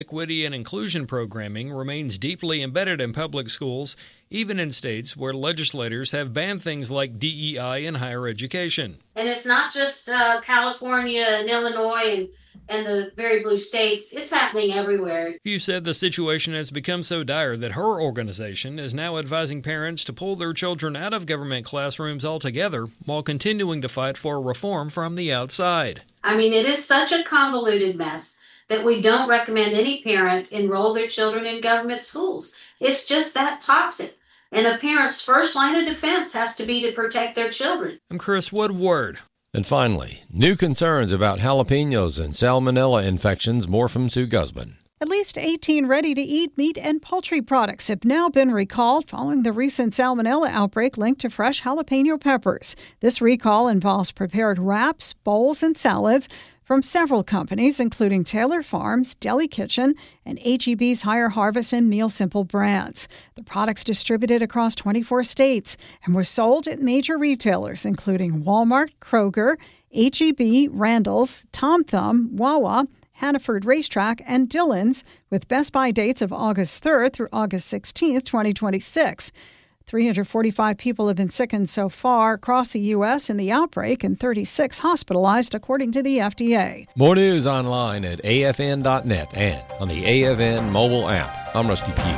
Equity and inclusion programming remains deeply embedded in public schools, even in states where legislators have banned things like DEI in higher education. And it's not just California and Illinois and the very blue states. It's happening everywhere. Few said the situation has become so dire that her organization is now advising parents to pull their children out of government classrooms altogether while continuing to fight for reform from the outside. I mean, it is such a convoluted mess that we don't recommend any parent enroll their children in government schools. It's just that toxic. And a parent's first line of defense has to be to protect their children. I'm Chris Woodward. And finally, new concerns about jalapenos and salmonella infections. More from Sue Guzman. At least 18 ready-to-eat meat and poultry products have now been recalled following the recent salmonella outbreak linked to fresh jalapeno peppers. This recall involves prepared wraps, bowls, and salads from several companies, including Taylor Farms, Deli Kitchen, and H-E-B's Higher Harvest and Meal Simple brands. The products distributed across 24 states and were sold at major retailers, including Walmart, Kroger, H-E-B, Randall's, Tom Thumb, Wawa, Hannaford Racetrack, and Dillon's, with Best Buy dates of August 3rd through August 16th, 2026. 345 people have been sickened so far across the U.S. in the outbreak and 36 hospitalized, according to the FDA. More news online at afn.net and on the AFN mobile app. I'm Rusty Pugh.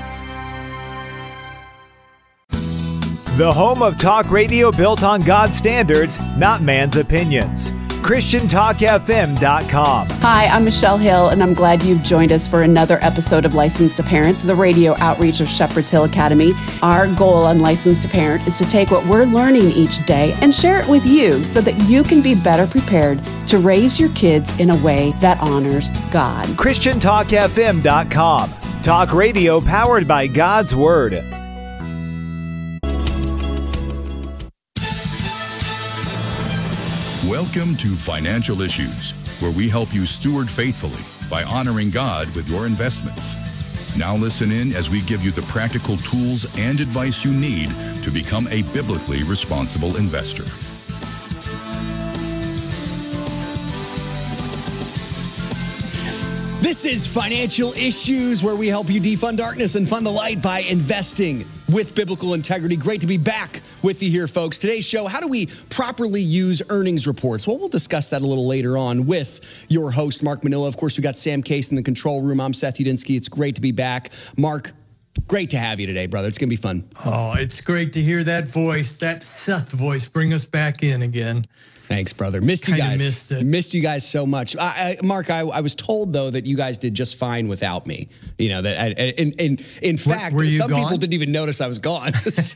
The home of talk radio built on God's standards, not man's opinions. ChristianTalkFM.com. Hi, I'm Michelle Hill, and I'm glad you've joined us for another episode of Licensed to Parent, the radio outreach of Shepherd's Hill Academy. Our goal on Licensed to Parent is to take what we're learning each day and share it with you so that you can be better prepared to raise your kids in a way that honors God. ChristianTalkFM.com. Talk radio powered by God's Word. Welcome to Financial Issues, where we help you steward faithfully by honoring God with your investments. Now listen in as we give you the practical tools and advice you need to become a biblically responsible investor. This is Financial Issues, where we help you defund darkness and fund the light by investing with biblical integrity. Great to be back with you here, folks. Today's show, how do we properly use earnings reports? Well, we'll discuss that a little later on with your host, Mark Manila. Of course, we got Sam Case in the control room. I'm Seth Udinsky. It's great to be back. Mark, great to have you today, brother. It's going to be fun. Oh, it's great to hear that voice, that Seth voice, bring us back in again. Thanks, brother. Missed you guys. Missed you guys so much. Mark, I was told, though, that you guys did just fine without me. You know, that in fact, some people didn't even notice I was gone.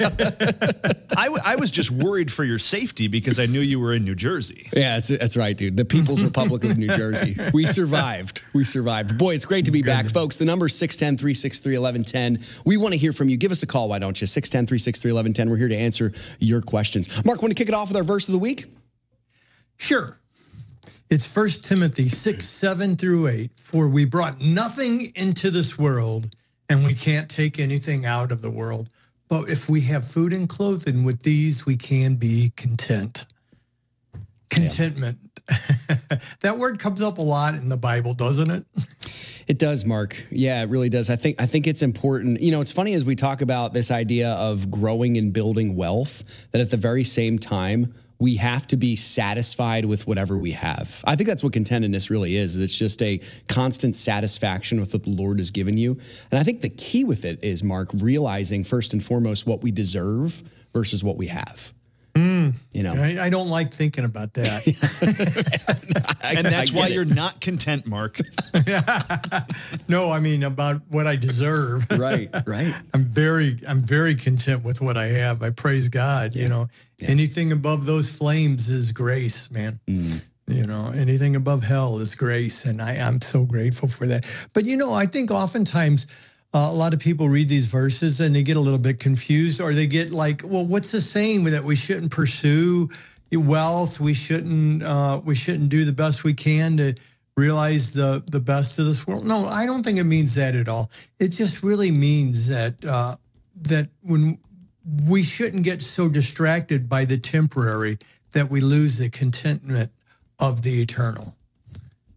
I was just worried for your safety because I knew you were in New Jersey. Yeah, that's right, dude. The People's Republic of New Jersey. We survived. Boy, it's great to be back, folks. The number is 610-363-1110. We want to hear from you. Give us a call, why don't you? 610-363-1110. We're here to answer your questions. Mark, want to kick it off with our verse of the week? Sure. It's 1 Timothy 6:7-8. For we brought nothing into this world, and we can't take anything out of the world. But if we have food and clothing, with these we can be content. Contentment. Yeah. That word comes up a lot in the Bible, doesn't it? It does, Mark. Yeah, it really does. I think it's important. You know, it's funny as we talk about this idea of growing and building wealth, that at the very same time, we have to be satisfied with whatever we have. I think that's what contentedness really is. It's just a constant satisfaction with what the Lord has given you. And I think the key with it is, Mark, realizing first and foremost what we deserve versus what we have. You know, I don't like thinking about that. And that's why you're not content, Mark. No, I mean about what I deserve. Right. I'm very content with what I have. I praise God. Yeah. You know, anything above those flames is grace, man. You know, anything above hell is grace, and I'm so grateful for that. But you know, I think oftentimes a lot of people read these verses and they get a little bit confused, or they get like, well, what's the saying that we shouldn't pursue wealth? We shouldn't do the best we can to realize the best of this world. No, I don't think it means that at all. It just really means that that when we shouldn't get so distracted by the temporary that we lose the contentment of the eternal.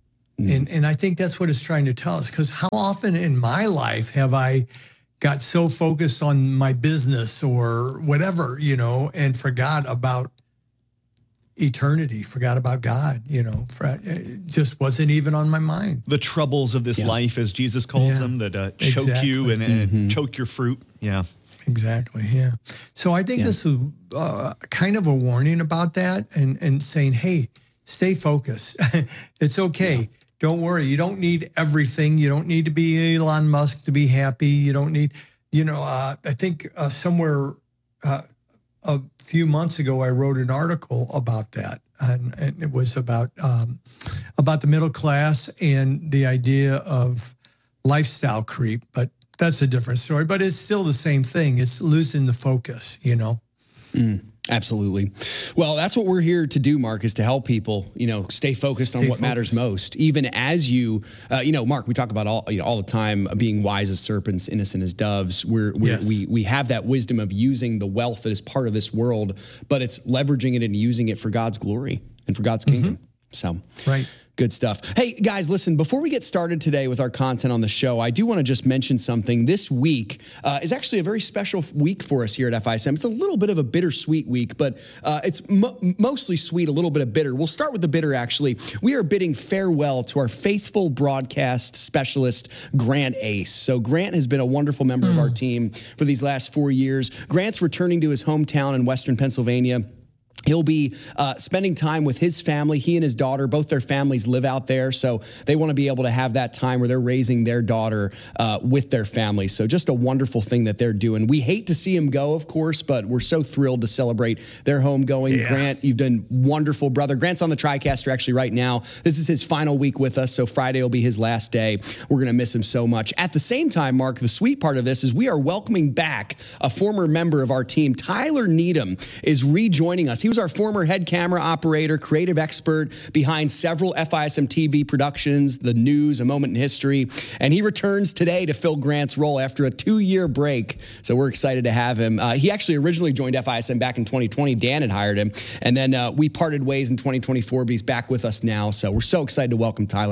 And I think that's what it's trying to tell us, because how often in my life have I got so focused on my business or whatever, and forgot about eternity, forgot about God, it just wasn't even on my mind. The troubles of this life, as Jesus calls them, that choke you and choke your fruit. Yeah. Exactly. Yeah. So I think this is kind of a warning about that, and saying, hey, stay focused. It's okay. Yeah. Don't worry. You don't need everything. You don't need to be Elon Musk to be happy. You don't need, I think somewhere a few months ago, I wrote an article about that. And it was about the middle class and the idea of lifestyle creep. But that's a different story. But it's still the same thing. It's losing the focus, Absolutely. Well, that's what we're here to do, Mark, is to help people, stay focused on what matters most. Even as you, Mark, we talk about all the time being wise as serpents, innocent as doves. We have that wisdom of using the wealth that is part of this world, but it's leveraging it and using it for God's glory and for God's kingdom. So, right. Good stuff. Hey, guys, listen, before we get started today with our content on the show, I do want to just mention something. This week is actually a very special week for us here at FISM. It's a little bit of a bittersweet week, but it's mostly sweet, a little bit of bitter. We'll start with the bitter, actually. We are bidding farewell to our faithful broadcast specialist, Grant Ace. So Grant has been a wonderful member of our team for these last 4 years. Grant's returning to his hometown in Western Pennsylvania. He'll be spending time with his family. He and his daughter, both their families live out there. So they want to be able to have that time where they're raising their daughter with their family. So just a wonderful thing that they're doing. We hate to see him go, of course, but we're so thrilled to celebrate their homegoing. Yeah. Grant, you've done wonderful, brother. Grant's on the TriCaster actually right now. This is his final week with us. So Friday will be his last day. We're going to miss him so much. At the same time, Mark, the sweet part of this is we are welcoming back a former member of our team. Tyler Needham is rejoining us. He was our former head camera operator, creative expert behind several FISM TV productions, The News, A Moment in History, and he returns today to fill Grant's role after a 2-year break. So we're excited to have him. He actually originally joined FISM back in 2020. Dan had hired him, and then we parted ways in 2024, but he's back with us now. So we're so excited to welcome Tyler.